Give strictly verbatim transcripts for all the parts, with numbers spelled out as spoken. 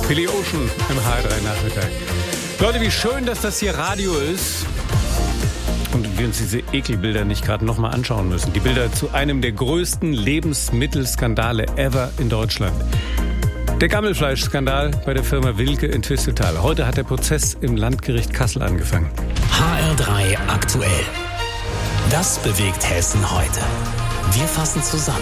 Billy Ocean im H R drei Nachmittag. Leute, wie schön, dass das hier Radio ist und wir uns diese Ekelbilder nicht gerade nochmal anschauen müssen. Die Bilder zu einem der größten Lebensmittelskandale ever in Deutschland. Der Gammelfleischskandal bei der Firma Wilke in Twisteltal. Heute hat der Prozess im Landgericht Kassel angefangen. H R drei aktuell. Das bewegt Hessen heute. Wir fassen zusammen.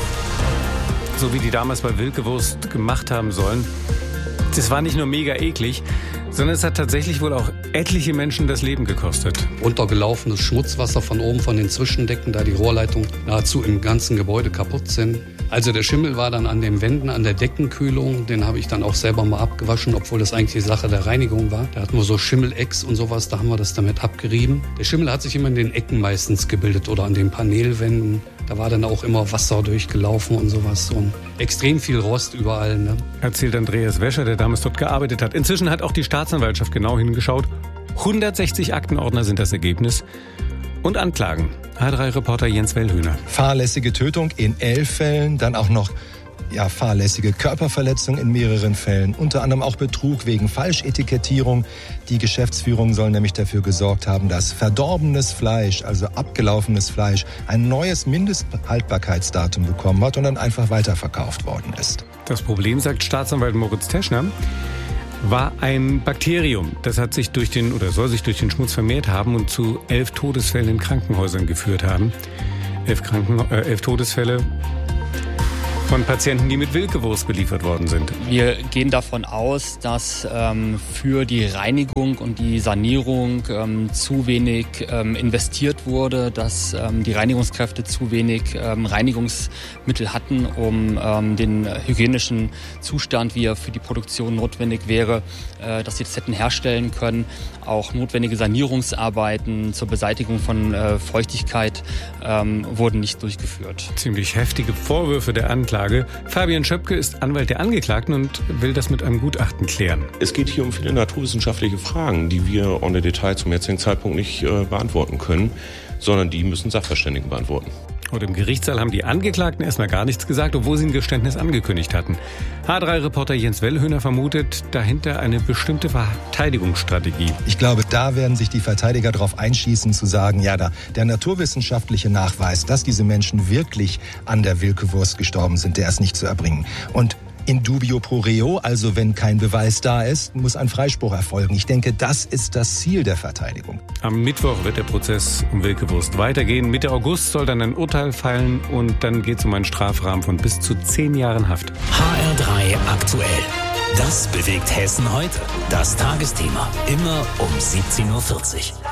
So wie die damals bei Wilke Wurst gemacht haben sollen. Das war nicht nur mega eklig, sondern es hat tatsächlich wohl auch etliche Menschen das Leben gekostet. Runtergelaufenes Schmutzwasser von oben von den Zwischendecken, da die Rohrleitungen nahezu im ganzen Gebäude kaputt sind. Also der Schimmel war dann an den Wänden, an der Deckenkühlung. Den habe ich dann auch selber mal abgewaschen, obwohl das eigentlich die Sache der Reinigung war. Da hatten wir so Schimmelecks und sowas, da haben wir das damit abgerieben. Der Schimmel hat sich immer in den Ecken meistens gebildet oder an den Paneelwänden. Da war dann auch immer Wasser durchgelaufen und sowas. Und extrem viel Rost überall. Ne? Erzählt Andreas Wäscher, der damals dort gearbeitet hat. Inzwischen hat auch die Staatsanwaltschaft genau hingeschaut. hundertsechzig Aktenordner sind das Ergebnis. Und Anklagen. H R drei Reporter Jens Wellhöhner. Fahrlässige Tötung in elf Fällen, dann auch noch ja, fahrlässige Körperverletzung in mehreren Fällen, unter anderem auch Betrug wegen Falschetikettierung. Die Geschäftsführung soll nämlich dafür gesorgt haben, dass verdorbenes Fleisch, also abgelaufenes Fleisch, ein neues Mindesthaltbarkeitsdatum bekommen hat und dann einfach weiterverkauft worden ist. Das Problem, sagt Staatsanwalt Moritz Teschner, war ein Bakterium. Das hat sich durch den oder soll sich durch den Schmutz vermehrt haben und zu elf Todesfällen in Krankenhäusern geführt haben. Elf, Kranken, äh, elf Todesfälle von Patienten, die mit Wilkewurst beliefert worden sind. Wir gehen davon aus, dass ähm, für die Reinigung und die Sanierung ähm, zu wenig ähm, investiert wurde, dass ähm, die Reinigungskräfte zu wenig ähm, Reinigungsmittel hatten, um ähm, den hygienischen Zustand, wie er für die Produktion notwendig wäre, äh, dass sie das hätten herstellen können. Auch notwendige Sanierungsarbeiten zur Beseitigung von äh, Feuchtigkeit ähm, wurden nicht durchgeführt. Ziemlich heftige Vorwürfe der Anklage. Fabian Schöpke ist Anwalt der Angeklagten und will das mit einem Gutachten klären. Es geht hier um viele naturwissenschaftliche Fragen, die wir en Detail zum jetzigen Zeitpunkt nicht äh, beantworten können, sondern die müssen Sachverständigen beantworten. Und im Gerichtssaal haben die Angeklagten erstmal gar nichts gesagt, obwohl sie ein Geständnis angekündigt hatten. H R drei Reporter Jens Wellhöhner vermutet dahinter eine bestimmte Verteidigungsstrategie. Ich glaube, da werden sich die Verteidiger darauf einschießen, zu sagen, ja, da der naturwissenschaftliche Nachweis, dass diese Menschen wirklich an der Wilkewurst gestorben sind, der ist nicht zu erbringen. Und in dubio pro reo, also wenn kein Beweis da ist, muss ein Freispruch erfolgen. Ich denke, das ist das Ziel der Verteidigung. Am Mittwoch wird der Prozess um Wilkewurst weitergehen. Mitte August soll dann ein Urteil fallen und dann geht es um einen Strafrahmen von bis zu zehn Jahren Haft. H R drei aktuell. Das bewegt Hessen heute. Das Tagesthema. Immer um siebzehn Uhr vierzig.